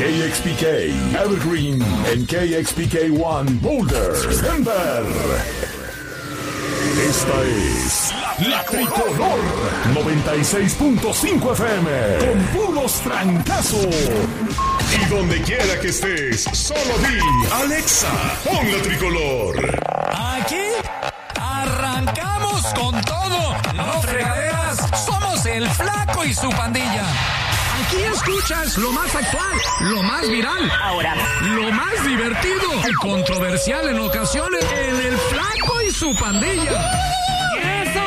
KXPK, Evergreen, en KXPK1, Boulder, Denver. Esta es La Tricolor 96.5 FM con puros trancazos. Y donde quiera que estés, solo di Alexa, pon La Tricolor. Aquí arrancamos con todo. No fregaderas, somos el Flaco y su pandilla. Aquí escuchas lo más actual, lo más viral, ahora lo más divertido y controversial en ocasiones en el Flaco y su pandilla. ¡Eso!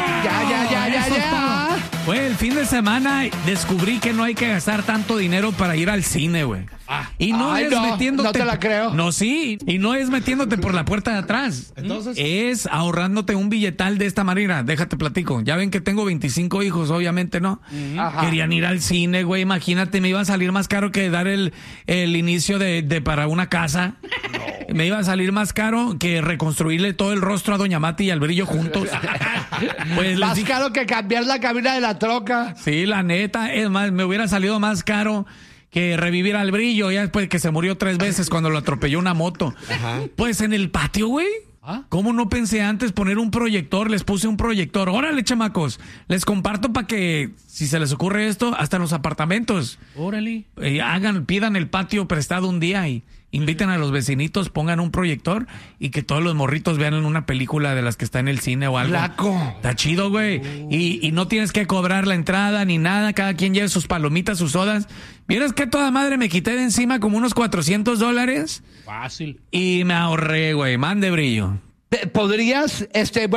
Ya. Güey, el fin de semana descubrí que no hay que gastar tanto dinero para ir al cine, güey. Y no es metiéndote... No te la creo. No, sí. Y no es metiéndote por la puerta de atrás. Entonces... Es ahorrándote un billetal de esta manera. Déjate platico. Ya ven que tengo 25 hijos, obviamente, ¿no? Ajá. Querían ir al cine, güey. Imagínate, me iba a salir más caro que dar el inicio de para una casa. No. Me iba a salir más caro que reconstruirle todo el rostro a Doña Mati y al Brillo juntos. Pues más caro que cambiar la cabina de la troca. Sí, la neta. Es más, me hubiera salido más caro que revivir al Brillo ya después que se murió 3 veces cuando lo atropelló una moto. Ajá. Pues en el patio, güey. ¿Cómo no pensé antes poner un proyector? Les puse un proyector. Órale, chamacos. Les comparto para que, si se les ocurre esto, hasta en los apartamentos. Órale. Pidan el patio prestado un día y inviten a los vecinitos, pongan un proyector y que todos los morritos vean en una película de las que está en el cine o algo. ¡Flaco! Está chido, güey. Y no tienes que cobrar la entrada ni nada. Cada quien lleve sus palomitas, sus sodas. ¿Vieras que toda madre me quité de encima como unos $400? Fácil. Y me ahorré, güey. Mande, Brillo. Podrías,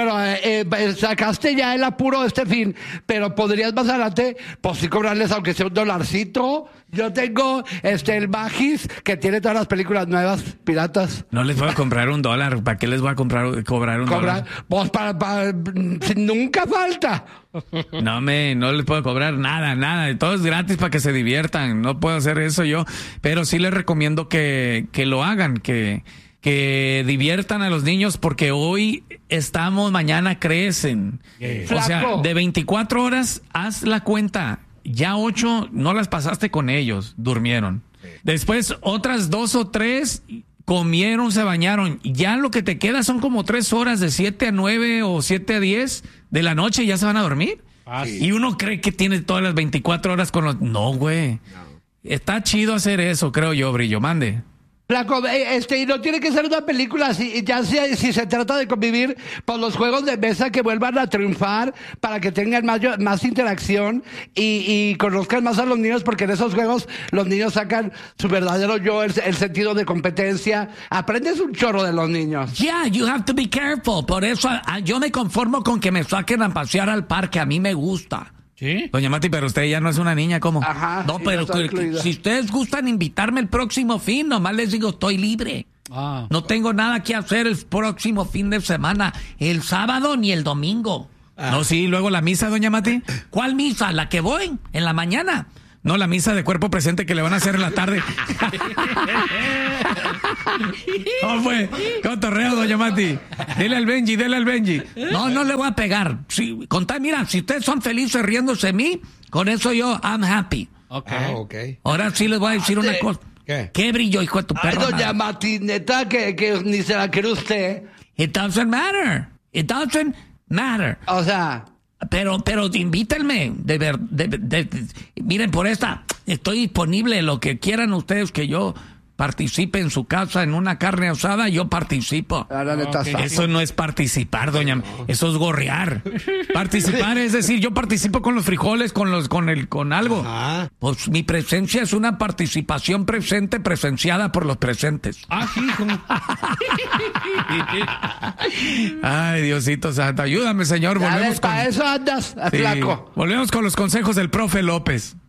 sacaste ya el apuro de este fin, pero podrías más adelante, pues sí cobrarles aunque sea $1. Yo tengo el Magis, que tiene todas las películas nuevas, piratas. No les voy a comprar $1. ¿Para qué les voy a cobrar $1? Pues nunca falta. No les puedo cobrar nada. Todo es gratis para que se diviertan. No puedo hacer eso yo, pero sí les recomiendo que lo hagan, que diviertan a los niños porque hoy estamos, mañana crecen. O sea, de 24 horas, haz la cuenta. Ya 8 no las pasaste con ellos, durmieron. Después otras 2 o 3 comieron, se bañaron. Ya lo que te queda son como 3 horas de 7 a 9 o 7 a 10 de la noche y ya se van a dormir. Y uno cree que tiene todas las 24 horas con los... No, güey. No. Está chido hacer eso, creo yo, Brillo. Mande. Flaco, y no tiene que ser una película, si se trata de convivir, pues los juegos de mesa que vuelvan a triunfar para que tengan más interacción y conozcan más a los niños, porque en esos juegos los niños sacan su verdadero yo, el sentido de competencia. Aprendes un chorro de los niños. Yeah, you have to be careful. Por eso yo me conformo con que me saquen a pasear al parque, a mí me gusta. ¿Sí? Doña Mati, pero usted ya no es una niña, ¿cómo? Ajá. No, pero si ustedes gustan invitarme el próximo fin, nomás les digo, estoy libre. No tengo nada que hacer el próximo fin de semana, el sábado ni el domingo. No, sí, luego la misa, Doña Mati. ¿Cuál misa? ¿La que voy? ¿En la mañana? No, la misa de cuerpo presente que le van a hacer en la tarde. ¿Cómo fue? Cotorreo, Doña Mati. Dile al Benji. No le voy a pegar. Mira, si ustedes son felices riéndose de mí, con eso yo, I'm happy. Okay. Ahora sí les voy a decir una cosa. ¿Qué Brillo, hijo de tu perro? Ay, Doña Mati, neta, que ni se la quiere usted. It doesn't matter. O sea... Pero invítenme, miren, por esta, estoy disponible, lo que quieran ustedes que yo participe en su casa en una carne asada, yo participo. Eso no es participar, doña, eso es gorrear. Participar es decir, yo participo con los frijoles, con algo. Ajá. Pues mi presencia es una participación presente, presenciada por los presentes. Hijo. Ay, Diosito santo, ayúdame, Señor. Para eso andas, flaco. Volvemos con los consejos del profe López.